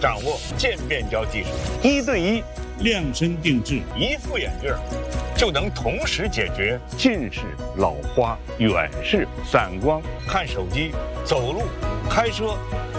掌握渐变焦技术，1对1 量身定制， 一副眼镜就能同时解决近视、老花、远视、散光、看手机、走路、开车